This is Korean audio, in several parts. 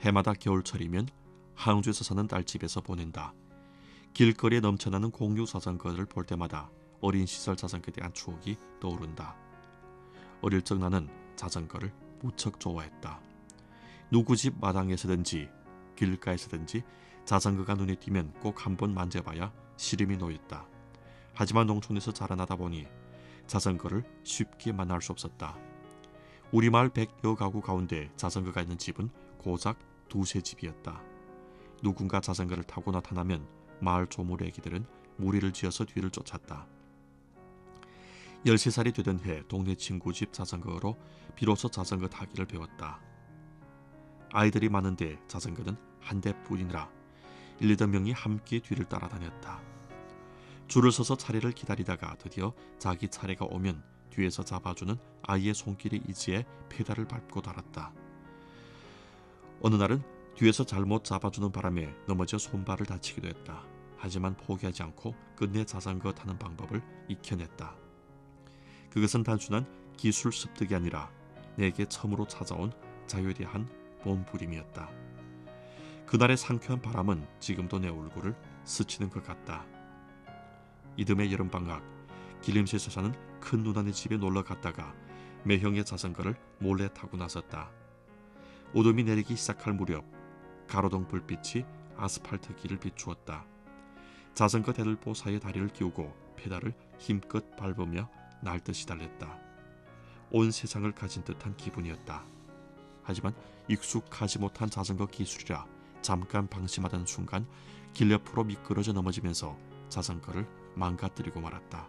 해마다 겨울철이면 항주에서 사는 딸 집에서 보낸다. 길거리에 넘쳐나는 공유 자전거를 볼 때마다 어린 시절 자전거에 대한 추억이 떠오른다. 어릴 적 나는 자전거를 무척 좋아했다. 누구 집 마당에서든지 길가에서든지 자전거가 눈에 띄면 꼭 한번 만져봐야 시름이 놓였다. 하지만 농촌에서 자라나다 보니 자전거를 쉽게 만날 수 없었다. 우리 마을 100여 가구 가운데 자전거가 있는 집은 고작 두세 집이었다. 누군가 자전거를 타고 나타나면 마을 조물 애기들은 무리를 지어서 뒤를 쫓았다. 13살이 되던 해 동네 친구 집 자전거로 비로소 자전거 타기를 배웠다. 아이들이 많은데 자전거는 한 대뿐이라 1~2명이 함께 뒤를 따라다녔다. 줄을 서서 차례를 기다리다가 드디어 자기 차례가 오면 뒤에서 잡아주는 아이의 손길에 의지해 페달을 밟고 달았다. 어느 날은 뒤에서 잘못 잡아주는 바람에 넘어져 손발을 다치기도 했다. 하지만 포기하지 않고 끝내 자전거 타는 방법을 익혀냈다. 그것은 단순한 기술 습득이 아니라 내게 처음으로 찾아온 자유에 대한 몸부림이었다. 그날의 상쾌한 바람은 지금도 내 얼굴을 스치는 것 같다. 이듬해 여름방학, 길림시에서 사는 큰 누나네 집에 놀러 갔다가 매형의 자전거를 몰래 타고 나섰다. 어둠이 내리기 시작할 무렵 가로등 불빛이 아스팔트 길을 비추었다. 자전거 대들보 사이에 다리를 끼우고 페달을 힘껏 밟으며 날듯이 달렸다. 온 세상을 가진 듯한 기분이었다. 하지만 익숙하지 못한 자전거 기술이라 잠깐 방심하던 순간 길 옆으로 미끄러져 넘어지면서 자전거를 망가뜨리고 말았다.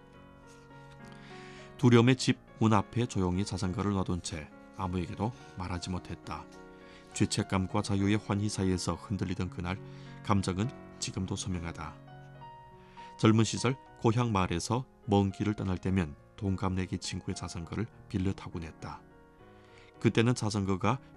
두려움에 집 문 앞에 조용히 자전거를 놔둔 채 아무에게도 말하지 못했다. 죄책감과 자유의 환희 사이에서 흔들리던 그날 감정은 지금도 선명하다. 젊은 시절 고향 마을에서 먼 길을 떠날 때면 동갑내기 친구의 자전거를 빌려 타곤 했다. 그때는 자전거가